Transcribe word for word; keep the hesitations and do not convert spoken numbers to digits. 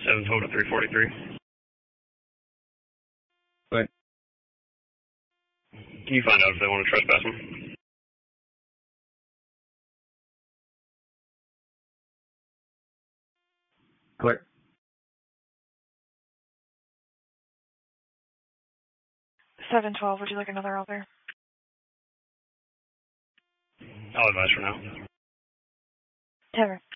seven twelve to three forty-three. What? Can you find out if they want to trespass him? Clear. seven twelve, would you like another out there? I'll advise for now. Tevin.